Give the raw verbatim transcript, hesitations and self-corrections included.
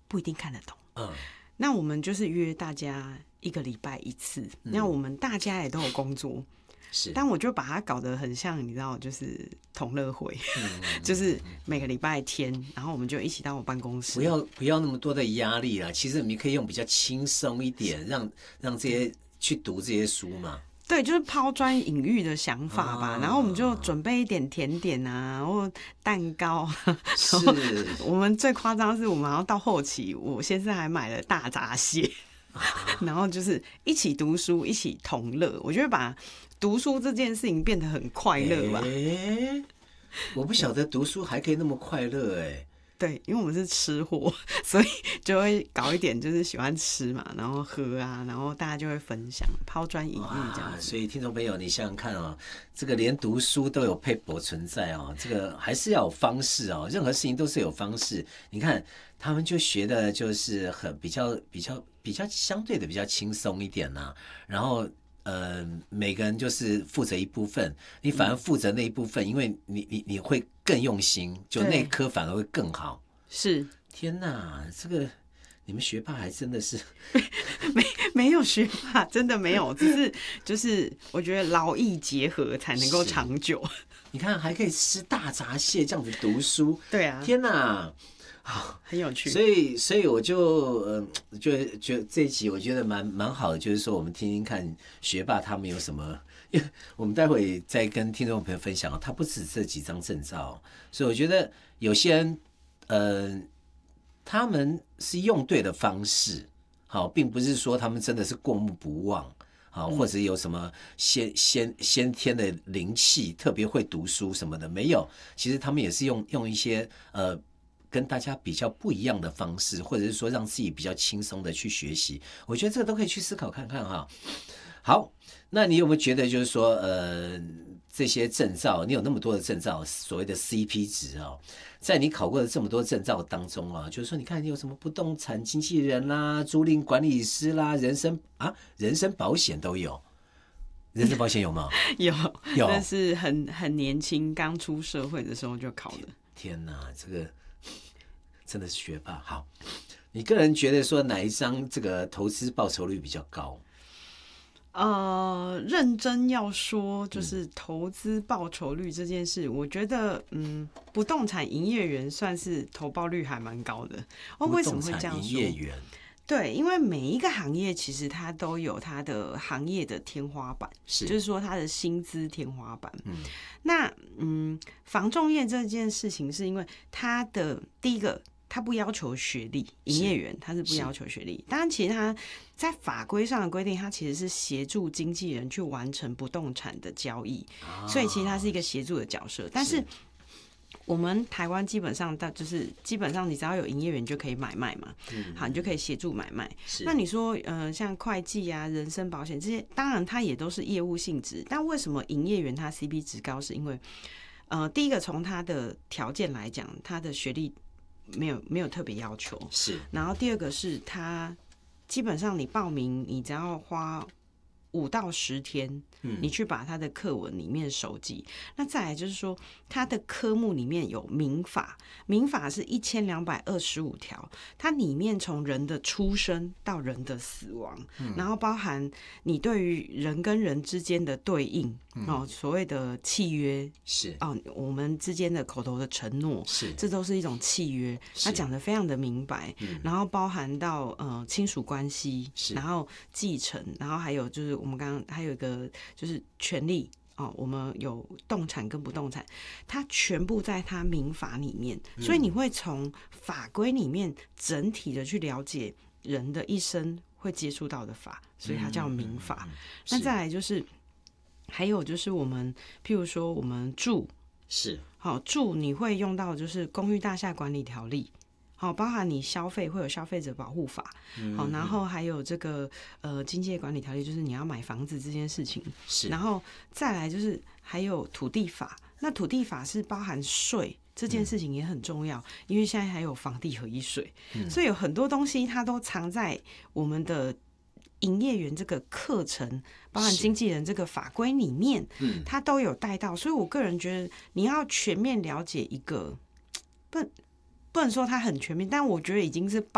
不一定看得懂。 嗯， 那我们就是约大家一个礼拜一次，嗯、那我们大家也都有工作。 是， 但我就把它搞得很像，你知道，就是同乐会，嗯、就是每个礼拜天，然后我们就一起到我办公室。 不要不要那么多的压力啦，其实你可以用比较轻松一点，让让这些去读这些书嘛。 对，就是抛砖引玉的想法吧。啊、然后我们就准备一点甜点啊，然后蛋糕。 是， 我们最夸张是我们要到后期，我先生还买了大闸蟹。然后就是一起读书，一起同乐。我觉得把读书这件事情变得很快乐吧。 欸、我不晓得读书还可以那么快乐哎、欸。 对，因为我们是吃货，所以就会搞一点，就是喜欢吃嘛，然后喝啊，然后大家就会分享，抛砖引玉这样子。 所以听众朋友，你想想看哦，这个连读书都有配博存在哦，这个还是要有方式哦，任何事情都是有方式。你看他们就学的就是很比较比较比较相对的比较轻松一点呐、啊，然后。呃，每个人就是负责一部分，你反而负责那一部分，嗯、因为你你你会更用心，就那科反而会更好。 是， 天哪，这个你们学霸还真的是没没有学霸，真的没有，只是就是我觉得劳逸结合才能够长久。 你看，还可以吃大闸蟹这样子读书， 对啊， 天哪！ 好，很有趣， 所以，所以我就呃，就就这一集我觉得蛮蛮好的，就是说我们听听看学霸他们有什么，因为我们待会再跟听众朋友分享，他不止这几张证照，所以我觉得有些人呃，他们是用对的方式，好，并不是说他们真的是过目不忘，好，或者有什么先先先天的灵气，特别会读书什么的，没有，其实他们也是用用一些呃。跟大家比较不一样的方式，或者是说让自己比较轻松的去学习，我觉得这个都可以去思考看看哈。好，那你有没有觉得就是说，呃，这些证照，你有那么多的证照，所谓的 C P 值哦，在你考过的这么多证照当中啊，就是说，你看你有什么不动产经纪人啦、租赁管理师啦、人身啊、人身保险都有。人身保险有吗？ 有， 有， 但是很很年轻，刚出社会的时候就考的。 天哪，这个。真的是学霸。好，你个人觉得说哪一张这个投资报酬率比较高？ 呃，认真要说，就是投资报酬率这件事，嗯、我觉得，嗯，不动产营业员算是投报率还蛮高的。哦，为什么会这样说？ 营业员。 对，因为每一个行业其实它都有它的行业的天花板， 是就是说它的薪资天花板。 嗯， 那嗯，房仲业这件事情是因为它的第一个。他不要求学历，营业员他是不要求学历。当然，其实他在法规上的规定，他其实是协助经纪人去完成不动产的交易，啊、所以其实他是一个协助的角色。但是我们台湾基本上，就是基本上你只要有营业员就可以买卖嘛，嗯、好，你就可以协助买卖。那你说，呃，像会计啊、人身保险这些，当然它也都是业务性质。但为什么营业员他 C P 值高？是因为，呃，第一个从他的条件来讲，他的学历。没有没有特别要求， 是。 然后第二个是他基本上你报名，你只要花五到十天，嗯，你去把他的课文里面熟记。那再来就是说，他的科目里面有民法，民法是一千两百二十五条，它里面从人的出生到人的死亡，嗯、然后包含你对于人跟人之间的对应。哦，所谓的契约是哦，我们之间的口头的承诺是， 这都是一种契约，他讲得非常的明白。嗯、然后包含到呃亲属关系，然后继承，然后还有就是我们刚刚还有一个就是权利哦，我们有动产跟不动产，它全部在它民法里面，所以你会从法规里面整体的去了解人的一生会接触到的法，所以它叫民法。嗯嗯嗯、那再来就是。还有就是我们，譬如说我们住是好住，你会用到就是公寓大厦管理条例，好，包含你消费会有消费者保护法，嗯、好，然后还有这个呃经济管理条例，就是你要买房子这件事情， 是， 然后再来就是还有土地法，那土地法是包含税。这件事情也很重要，嗯、因为现在还有房地合一税，嗯、所以有很多东西它都藏在我们的。营业员这个课程，包含经纪人这个法规里面，嗯，他都有带到，所以我个人觉得你要全面了解一个，不不能说它很全面，但我觉得已经是